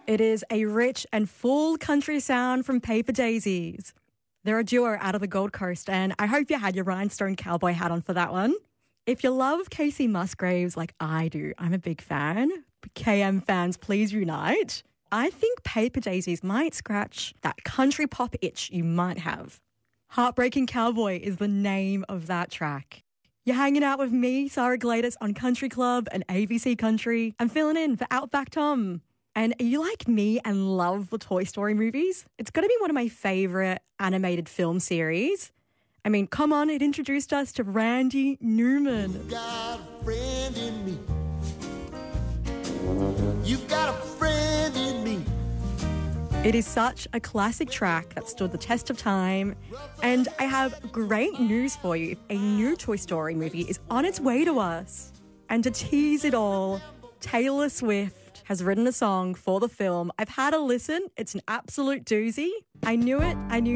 It is a rich and full country sound from Paper Daisies. They're a duo out of the Gold Coast, and I hope you had your rhinestone cowboy hat on for that one. If you love Casey Musgraves like I do, I'm a big fan. KM fans, please unite. I think Paper Daisies might scratch that country pop itch you might have. Heartbreaking Cowboy is the name of that track. You're hanging out with me, Sarah Gladys, on Country Club and ABC Country. I'm filling in for Outback Tom. And are you like me and love the Toy Story movies? It's got to be one of my favourite animated film series. I mean, come on, it introduced us to Randy Newman. You've got a friend in me. You've got a friend in me. It is such a classic track that stood the test of time. And I have great news for you. A new Toy Story movie is on its way to us. And to tease it all, Taylor Swift has written a song for the film. I've had a listen. It's an absolute doozy. I knew it. I knew